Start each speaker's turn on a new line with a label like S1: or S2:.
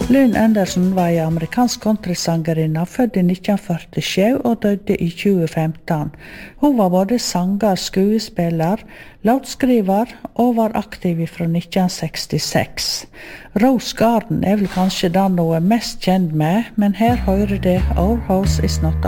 S1: Lynn Anderson var en amerikansk countrysangerinna født i 1947 og døde i 2015. Hun var både sanger, skuespiller, låtskriver og var aktiv fra 1966. Rose Garden vel kanskje den hun mest kjent med, men her hører det Our House is not a